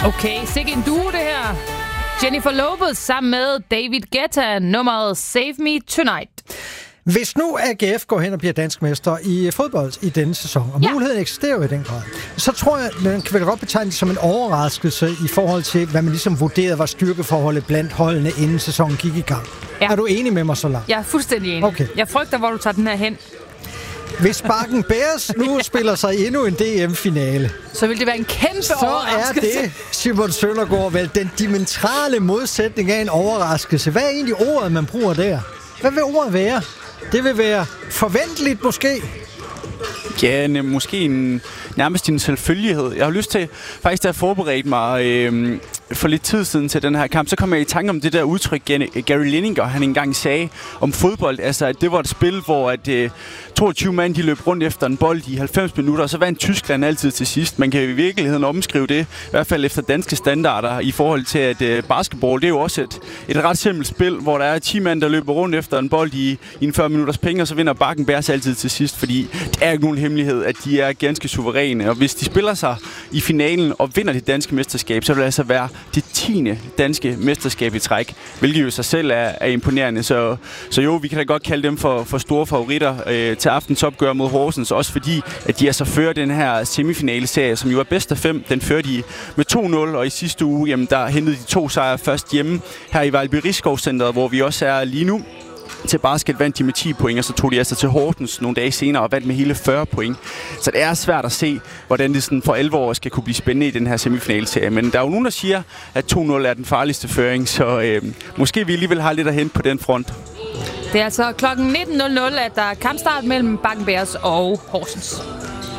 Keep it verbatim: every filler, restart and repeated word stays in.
Okay, sikke en duo det her. Jennifer Lopez sammen med David Guetta, nummeret Save Me Tonight. Hvis nu A G F går hen og bliver dansk mester i fodbold i denne sæson, og ja. muligheden eksisterer jo i den grad, så tror jeg, man kan vel godt betegne det som en overraskelse i forhold til, hvad man ligesom vurderede var styrkeforholdet blandt holdene, inden sæsonen gik i gang. Ja. Er du enig med mig så langt? Jeg er fuldstændig enig. Okay. Jeg frygter, hvor du tager den her hen. Hvis Bakken Bears nu spiller sig endnu en D M-finale, så vil det være en kæmpe så overraskelse. Så er det, Simon Søndergaard, vel den diametrale modsætning af en overraskelse. Hvad er egentlig ordet, man bruger der? Hvad vil ordet være? Det vil være forventeligt måske. Ja, ne, måske en, nærmest en selvfølgelighed. Jeg har lyst til, faktisk da jeg forberedte mig øh, for lidt tid siden til den her kamp, så kom jeg i tanke om det der udtryk, Gary Lineker, han engang sagde om fodbold. Altså, at det var et spil, hvor at, øh, toogtyve mand de løb rundt efter en bold i halvfems minutter, og så vandt Tyskland altid til sidst. Man kan i virkeligheden omskrive det, i hvert fald efter danske standarder, i forhold til, at øh, basketball, det er jo også et, et ret simpelt spil, hvor der er ti mand, der løber rundt efter en bold i, i en fyrre minutters penge, og så vinder Bakken Bears altid til sidst, fordi det er ikke nogen hemmelighed, at de er ganske suveræne. Og hvis de spiller sig i finalen og vinder det danske mesterskab, så vil det altså være det tiende danske mesterskab i træk, hvilket jo sig selv er, er imponerende. Så, så jo, vi kan da godt kalde dem for, for store favoritter øh, til aftens opgør mod Horsens, også fordi, at de altså fører den her semifinale-serie, som jo er bedst af fem. Den fører de med to nul, og i sidste uge, jamen, der hentede de to sejre først hjemme her i Vejlby Rigskovcentret, hvor vi også er lige nu. Til basket vandt de med ti point, og så tog de altså til Horsens nogle dage senere og vandt med hele fyrre point. Så det er svært at se, hvordan det sådan for alvor skal kunne blive spændende i den her semifinalserie. Men der er jo nogen, der siger, at to nul er den farligste føring, så øh, måske vi alligevel har lidt at hente på den front. Det er altså klokken nitten nul nul, at der er kampstart mellem Bakken Bears og Horsens.